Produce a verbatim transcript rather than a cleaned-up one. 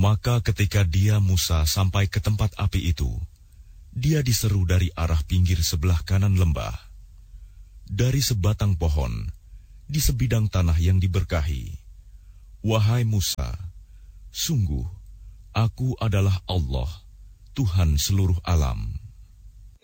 Maka ketika dia Musa sampai ke tempat api itu, dia diseru dari arah pinggir sebelah kanan lembah. Dari sebatang pohon, di sebidang tanah yang diberkahi, "Wahai Musa, sungguh, aku adalah Allah, Tuhan seluruh alam."